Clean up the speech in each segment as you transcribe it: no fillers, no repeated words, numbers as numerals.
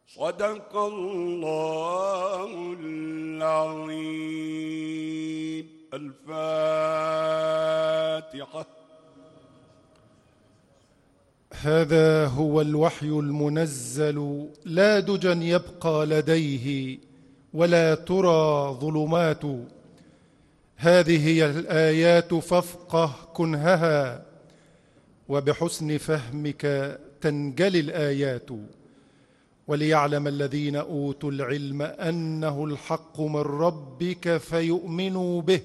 صدق الله العظيم. الفاتحة. هذا هو الوحي المنزل، لا دجى يبقى لديه ولا ترى ظلمات. هذه هي الآيات فافقه كنهها، وبحسن فهمك تنجلي الآيات. وليعلم الذين أوتوا العلم أنه الحق من ربك فيؤمنوا به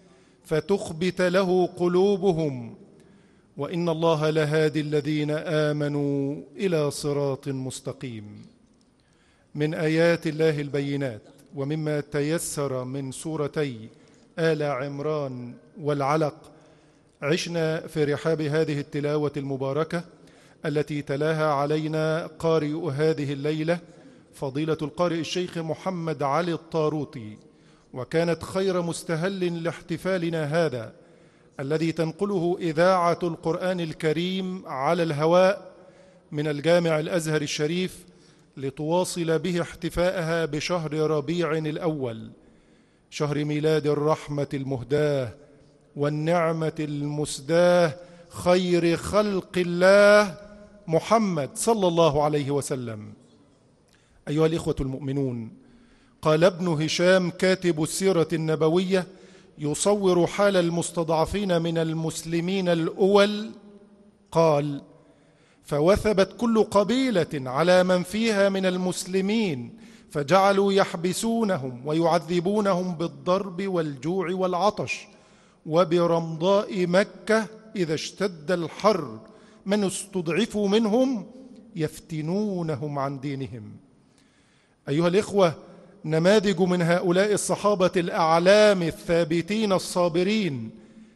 فتخبت له قلوبهم، وإن الله لهادي الذين آمنوا إلى صراط مستقيم. من آيات الله البينات، ومما تيسر من سورتي آل عمران والعلق، عشنا في رحاب هذه التلاوة المباركة التي تلاها علينا قارئ هذه الليلة فضيلة القارئ الشيخ محمد علي الطاروطي، وكانت خير مستهل لاحتفالنا هذا الذي تنقله إذاعة القرآن الكريم على الهواء من الجامع الأزهر الشريف، لتواصل به احتفاءها بشهر ربيع الأول، شهر ميلاد الرحمة المهداة والنعمة المسداة، خير خلق الله محمد صلى الله عليه وسلم. أيها الإخوة المؤمنون، قال ابن هشام كاتب السيرة النبوية يصور حال المستضعفين من المسلمين الأول، قال: فوثبت كل قبيلة على من فيها من المسلمين، فجعلوا يحبسونهم ويعذبونهم بالضرب والجوع والعطش، وبرمضاء مكة إذا اشتد الحر من استضعفوا منهم يفتنونهم عن دينهم. أيها الإخوة، نماذج من هؤلاء الصحابة الأعلام الثابتين الصابرين،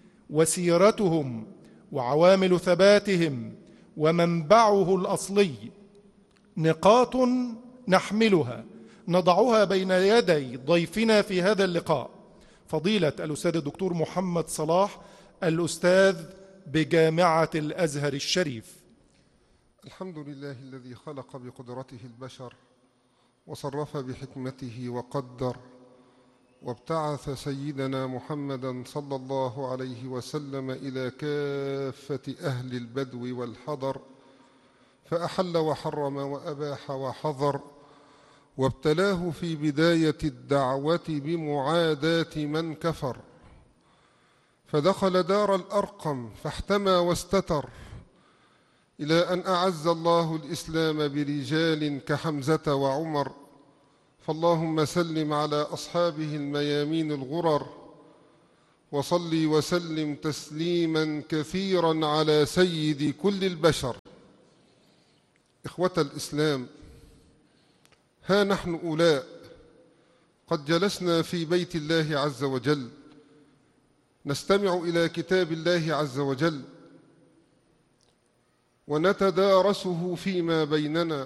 وسيرتهم وعوامل ثباتهم ومنبعه الأصلي نقاط نحملها نضعها بين يدي ضيفنا في هذا اللقاء، فضيلة الأستاذ الدكتور محمد صلاح، الأستاذ بجامعة الأزهر الشريف. الحمد لله الذي خلق بقدرته البشر وصرف بحكمته وقدر، وابتعث سيدنا محمدا صلى الله عليه وسلم إلى كافة أهل البدو والحضر، فأحل وحرم وأباح وحظر، وابتلاه في بداية الدعوة بمعاداة من كفر، فدخل دار الأرقم فاحتمى واستتر، إلى أن أعز الله الإسلام برجال كحمزة وعمر. فاللهم سلم على أصحابه الميامين الغرر، وصلي وسلم تسليما كثيرا على سيد كل البشر. إخوة الإسلام، ها نحن أولاء قد جلسنا في بيت الله عز وجل نستمع إلى كتاب الله عز وجل ونتدارسه فيما بيننا،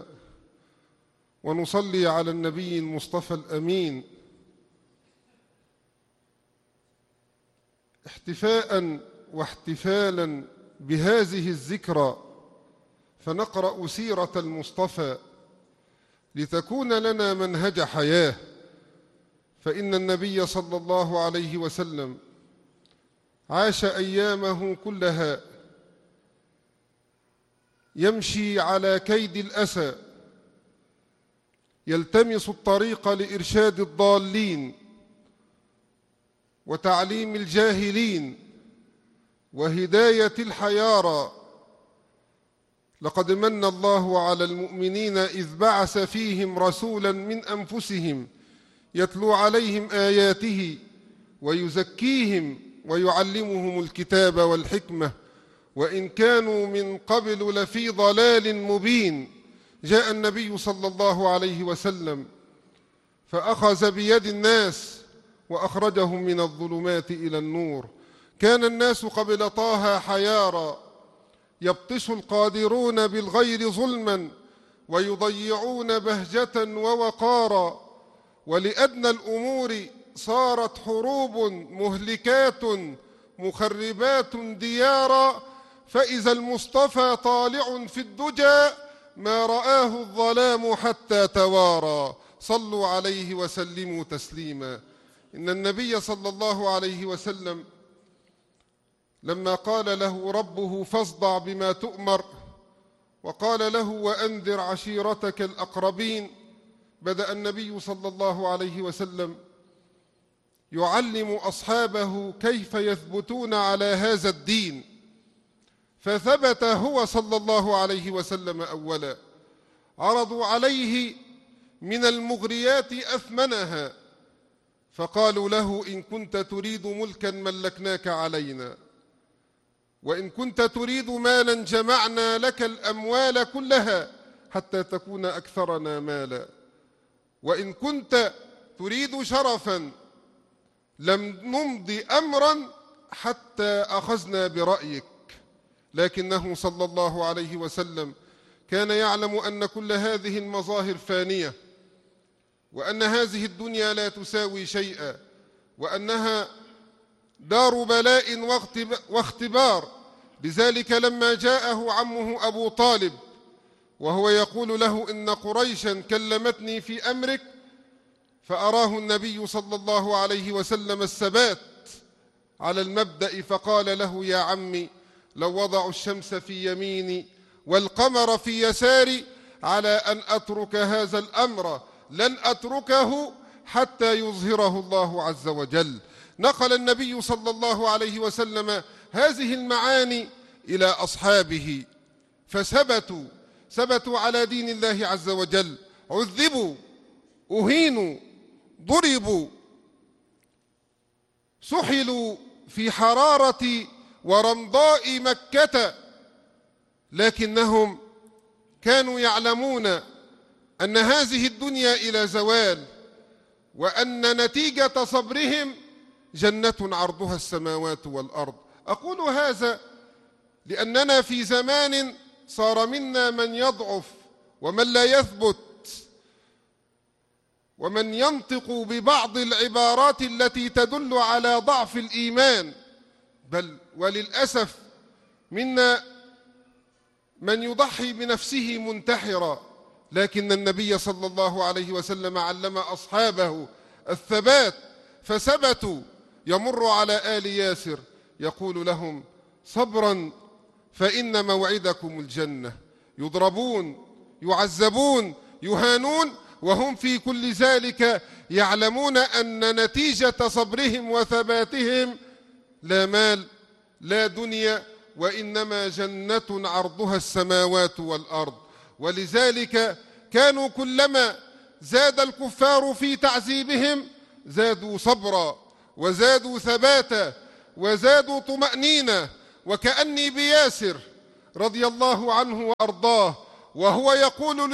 ونصلي على النبي المصطفى الأمين، احتفاء واحتفالا بهذه الذكرى، فنقرأ سيرة المصطفى لتكون لنا منهج حياة. فإن النبي صلى الله عليه وسلم عاش أيامه كلها يمشي على كيد الأسى، يلتمس الطريق لإرشاد الضالين وتعليم الجاهلين وهداية الحيارى. لقد من الله على المؤمنين إذ بعث فيهم رسولا من أنفسهم يتلو عليهم آياته ويزكيهم ويعلمهم الكتاب والحكمة وإن كانوا من قبل لفي ضلال مبين. جاء النبي صلى الله عليه وسلم فأخذ بيد الناس وأخرجهم من الظلمات إلى النور. كان الناس قبل طه حيارى، يبطش القادرون بالغير ظلما ويضيعون بهجة ووقارا، ولأدنى الأمور صارت حروب مهلكات مخربات ديارا، فإذا المصطفى طالع في الدجى ما رآه الظلام حتى توارى. صلوا عليه وسلموا تسليما. إن النبي صلى الله عليه وسلم لما قال له ربه فاصدع بما تؤمر، وقال له وأنذر عشيرتك الأقربين، بدأ النبي صلى الله عليه وسلم يعلم أصحابه كيف يثبتون على هذا الدين، فثبت هو صلى الله عليه وسلم أولا. عرضوا عليه من المغريات أثمنها، فقالوا له إن كنت تريد ملكا ملكناك علينا، وإن كنت تريد مالا جمعنا لك الأموال كلها حتى تكون أكثرنا مالا، وإن كنت تريد شرفا لم نمضي أمرا حتى أخذنا برأيك. لكنه صلى الله عليه وسلم كان يعلم أن كل هذه المظاهر فانية، وأن هذه الدنيا لا تساوي شيئا، وأنها دار بلاء واختبار. لذلك لما جاءه عمه أبو طالب وهو يقول له إن قريشا كلمتني في أمرك، فأراه النبي صلى الله عليه وسلم الثبات على المبدأ، فقال له يا عمي لو وضعوا الشمس في يميني والقمر في يساري على أن أترك هذا الأمر لن أتركه حتى يظهره الله عز وجل. نقل النبي صلى الله عليه وسلم هذه المعاني إلى أصحابه فثبتوا على دين الله عز وجل، عذبوا، أهينوا، ضربوا، سحلوا في حرارة ورمضاء مكة، لكنهم كانوا يعلمون أن هذه الدنيا إلى زوال، وأن نتيجة صبرهم جنة عرضها السماوات والأرض. أقول هذا لأننا في زمان صار منا من يضعف ومن لا يثبت، ومن ينطق ببعض العبارات التي تدل على ضعف الإيمان، بل وللأسف منا من يضحي بنفسه منتحرا. لكن النبي صلى الله عليه وسلم علم أصحابه الثبات فثبتوا. يمر على آل ياسر يقول لهم صبرا فإن موعدكم الجنة. يضربون، يعذبون، يهانون، وهم في كل ذلك يعلمون أن نتيجة صبرهم وثباتهم لا مال لا دنيا، وإنما جنة عرضها السماوات والأرض. ولذلك كانوا كلما زاد الكفار في تعذيبهم زادوا صبرا وزادوا ثباتا وزادوا طمأنينة. وكأني بياسر رضي الله عنه وأرضاه وهو يقول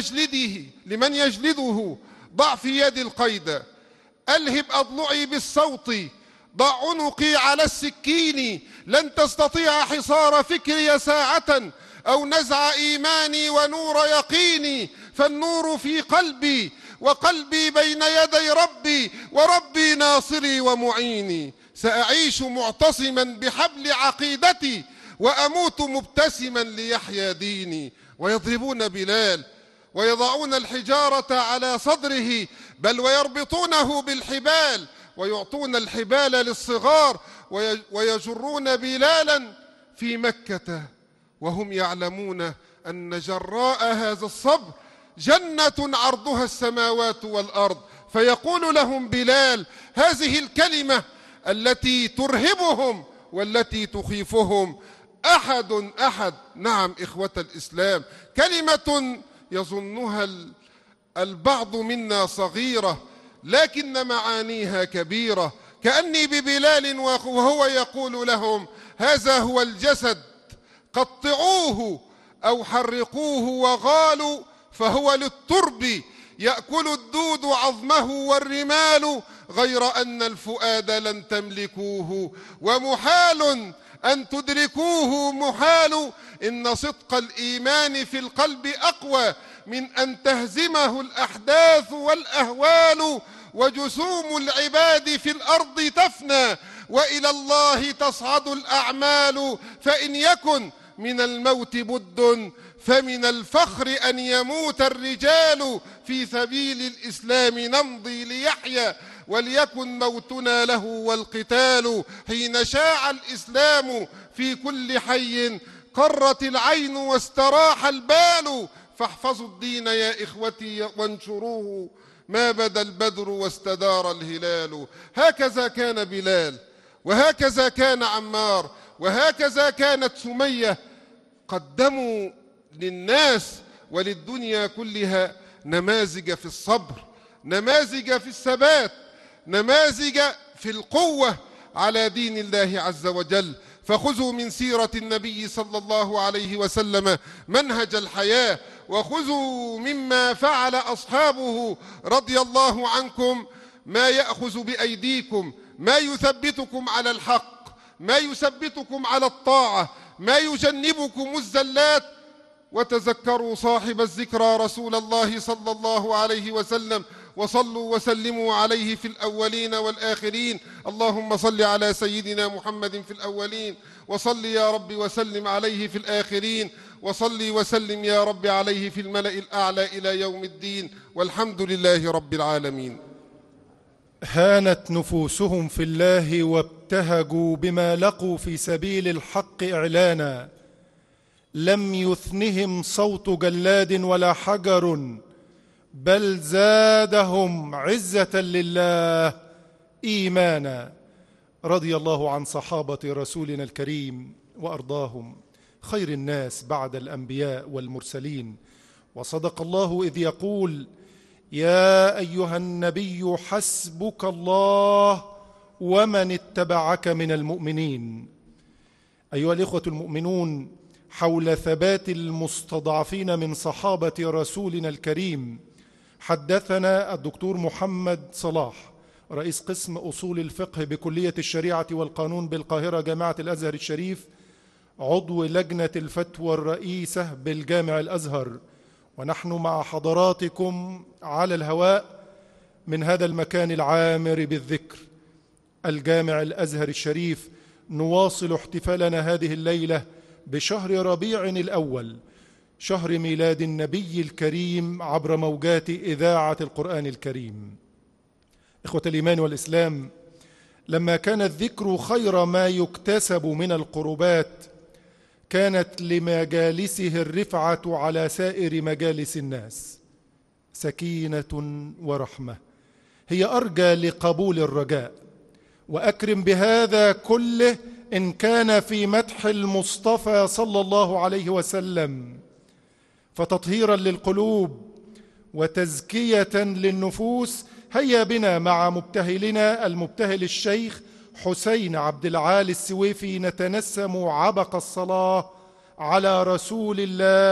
لمن يجلده ضع في يد القيد، ألهب أضلعي بالصوت، ضع عنقي على السكين، لن تستطيع حصار فكري ساعة أو نزع إيماني ونور يقيني، فالنور في قلبي وقلبي بين يدي ربي، وربي ناصري ومعيني. سأعيش معتصما بحبل عقيدتي وأموت مبتسما ليحيا ديني. ويضربون بلال ويضعون الحجارة على صدره، بل ويربطونه بالحبال ويعطون الحبال للصغار ويجرون بلالا في مكة، وهم يعلمون أن جراء هذا الصبر جنة عرضها السماوات والأرض. فيقول لهم بلال هذه الكلمة التي ترهبهم والتي تخيفهم: أحد. نعم إخوة الإسلام، كلمة يظنها البعض منا صغيرة لكن معانيها كبيرة. كأني ببلال وهو يقول لهم هذا هو الجسد، قطعوه أو حرقوه وغالوا فهو للترب، يأكل الدود عظمه والرمال، غير أن الفؤاد لن تملكوه ومحال أن تدركوه محال. إن صدق الإيمان في القلب أقوى من أن تهزمه الأحداث والأهوال، وجسوم العباد في الأرض تفنى وإلى الله تصعد الأعمال، فإن يكن من الموت بد فمن الفخر أن يموت الرجال في سبيل الإسلام نمضي ليحيى وليكن موتنا له والقتال. حين شاع الإسلام في كل حي قرت العين واستراح البال، فاحفظوا الدين يا إخوتي وانشروه ما بدا البدر واستدار الهلال. هكذا كان بلال، وهكذا كان عمار، وهكذا كانت سمية، قدموا للناس وللدنيا كلها نماذج في الصبر، نماذج في الثبات، نماذج في القوة على دين الله عز وجل. فخذوا من سيرة النبي صلى الله عليه وسلم منهج الحياة، وخذوا مما فعل أصحابه رضي الله عنكم ما يأخذ بأيديكم، ما يثبتكم على الحق، ما يثبتكم على الطاعة، ما يجنبكم الزلات. وتذكروا صاحب الذكرى رسول الله صلى الله عليه وسلم، وصلوا وسلموا عليه في الأولين والآخرين. اللهم صل على سيدنا محمد في الأولين، وصل يا رب وسلم عليه في الآخرين، وصل وسلم يا رب عليه في الملأ الأعلى إلى يوم الدين، والحمد لله رب العالمين. هانت نفوسهم في الله وابتهجوا بما لقوا في سبيل الحق إعلانا. لم يثنهم صوت جلاد ولا حجر، بل زادهم عزة لله إيمانا. رضي الله عن صحابة رسولنا الكريم وأرضاهم، خير الناس بعد الأنبياء والمرسلين. وصدق الله إذ يقول: يا أيها النبي حسبك الله ومن اتبعك من المؤمنين. أيها الإخوة المؤمنون، حول ثبات المستضعفين من صحابة رسولنا الكريم حدثنا الدكتور محمد صلاح، رئيس قسم أصول الفقه بكلية الشريعة والقانون بالقاهرة جامعة الأزهر الشريف، عضو لجنة الفتوى الرئيسة بالجامع الأزهر. ونحن مع حضراتكم على الهواء من هذا المكان العامر بالذكر، الجامع الأزهر الشريف، نواصل احتفالنا هذه الليلة بشهر ربيع الأول، شهر ميلاد النبي الكريم، عبر موجات إذاعة القرآن الكريم. إخوة الإيمان والإسلام، لما كان الذكر خير ما يكتسب من القربات، كانت لمجالسه الرفعة على سائر مجالس الناس. سكينة ورحمة هي أرجى لقبول الرجاء. وأكرم بهذا كله إن كان في مدح المصطفى صلى الله عليه وسلم، فتطهيرا للقلوب وتزكية للنفوس. هيا بنا مع مبتهلنا المبتهل الشيخ حسين عبد العالي السويفي نتنسم عبق الصلاة على رسول الله